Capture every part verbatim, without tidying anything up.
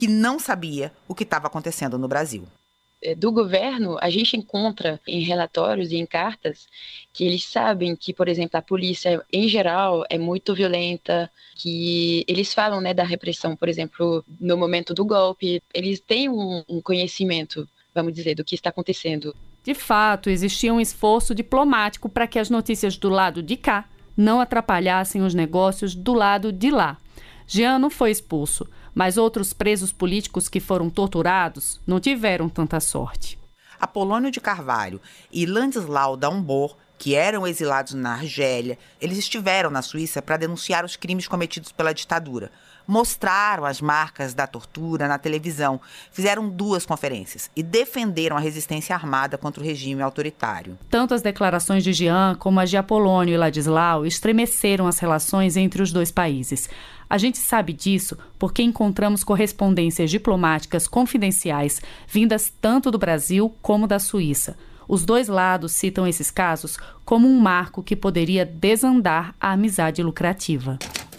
que não sabia o que estava acontecendo no Brasil. Do governo, a gente encontra em relatórios e em cartas que eles sabem que, por exemplo, a polícia, em geral, é muito violenta, que eles falam, né, da repressão, por exemplo, no momento do golpe, eles têm um, um conhecimento, vamos dizer, do que está acontecendo. De fato, existia um esforço diplomático para que as notícias do lado de cá não atrapalhassem os negócios do lado de lá. Jean não foi expulso, mas outros presos políticos que foram torturados não tiveram tanta sorte. Apolônio de Carvalho e Landislau Daumbord, que eram exilados na Argélia, eles estiveram na Suíça para denunciar os crimes cometidos pela ditadura. Mostraram as marcas da tortura na televisão, fizeram duas conferências e defenderam a resistência armada contra o regime autoritário. Tanto as declarações de Jean como as de Apolônio e Ladislau estremeceram as relações entre os dois países. A gente sabe disso porque encontramos correspondências diplomáticas confidenciais vindas tanto do Brasil como da Suíça. Os dois lados citam esses casos como um marco que poderia desandar a amizade lucrativa.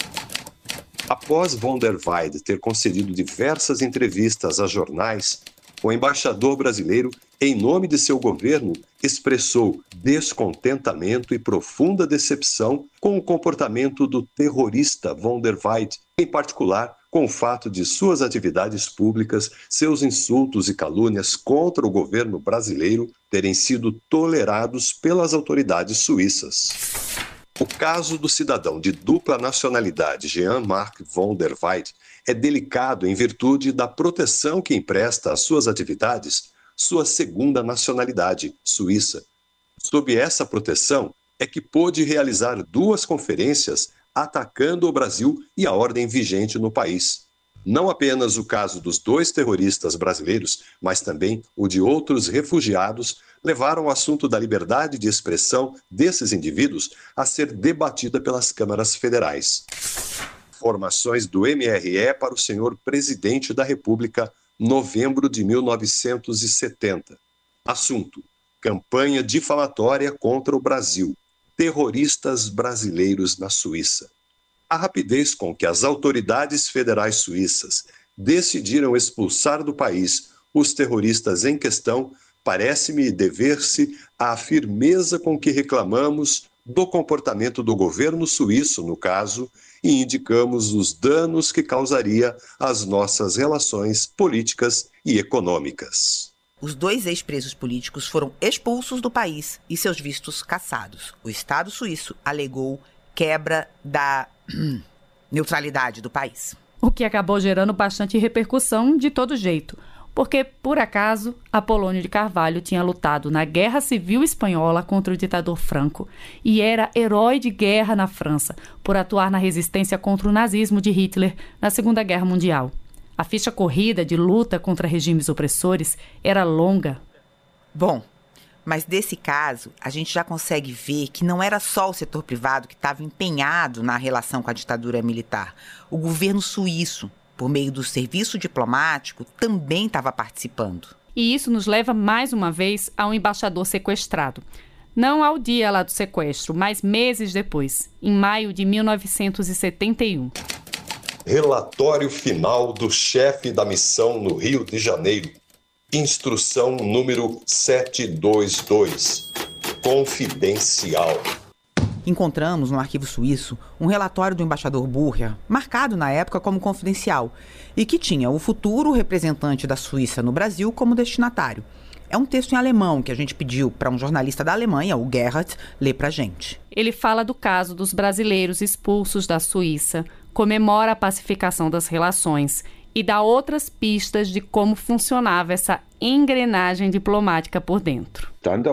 Após von der Weyde ter concedido diversas entrevistas a jornais, o embaixador brasileiro, em nome de seu governo, expressou descontentamento e profunda decepção com o comportamento do terrorista von der Weyde, em particular com o fato de suas atividades públicas, seus insultos e calúnias contra o governo brasileiro terem sido tolerados pelas autoridades suíças. O caso do cidadão de dupla nacionalidade Jean-Marc von der Weyde é delicado em virtude da proteção que empresta às suas atividades sua segunda nacionalidade, suíça. Sob essa proteção é que pôde realizar duas conferências atacando o Brasil e a ordem vigente no país. Não apenas o caso dos dois terroristas brasileiros, mas também o de outros refugiados, levaram o assunto da liberdade de expressão desses indivíduos a ser debatida pelas câmaras federais. Informações do M R E para o senhor Presidente da República, novembro de mil novecentos e setenta. Assunto: campanha difamatória contra o Brasil. Terroristas brasileiros na Suíça. A rapidez com que as autoridades federais suíças decidiram expulsar do país os terroristas em questão parece-me dever-se à firmeza com que reclamamos do comportamento do governo suíço, no caso, e indicamos os danos que causaria às nossas relações políticas e econômicas. Os dois ex-presos políticos foram expulsos do país e seus vistos cassados. O Estado suíço alegou quebra da neutralidade do país. O que acabou gerando bastante repercussão de todo jeito. Porque, por acaso, Apolônio de Carvalho tinha lutado na Guerra Civil Espanhola contra o ditador Franco e era herói de guerra na França por atuar na resistência contra o nazismo de Hitler na Segunda Guerra Mundial. A ficha corrida de luta contra regimes opressores era longa. Bom, mas desse caso, a gente já consegue ver que não era só o setor privado que estava empenhado na relação com a ditadura militar. O governo suíço, por meio do serviço diplomático, também estava participando. E isso nos leva, mais uma vez, ao embaixador sequestrado. Não ao dia lá do sequestro, mas meses depois, em maio de mil novecentos e setenta e um. Relatório final do chefe da missão no Rio de Janeiro. Instrução número setecentos e vinte e dois. Confidencial. Encontramos no arquivo suíço um relatório do embaixador Burger, marcado na época como confidencial, e que tinha o futuro representante da Suíça no Brasil como destinatário. É um texto em alemão que a gente pediu para um jornalista da Alemanha, o Gerhard, ler para a gente. Ele fala do caso dos brasileiros expulsos da Suíça, comemora a pacificação das relações e dá outras pistas de como funcionava essa engrenagem diplomática por dentro.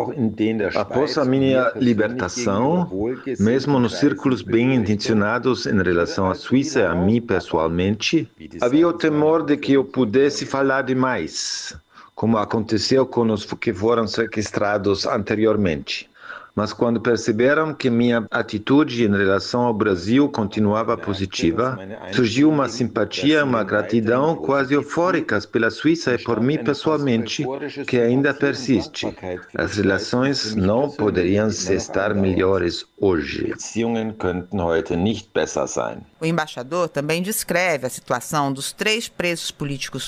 Após a minha libertação, mesmo nos círculos bem intencionados em relação à Suíça e a mim pessoalmente, havia o temor de que eu pudesse falar demais, como aconteceu com os que foram sequestrados anteriormente. Mas quando perceberam que minha atitude em relação ao Brasil continuava positiva, surgiu uma simpatia e uma gratidão quase eufóricas pela Suíça e por mim pessoalmente, que ainda persiste. As relações não poderiam estar melhores hoje. O embaixador também descreve a situação dos três presos políticos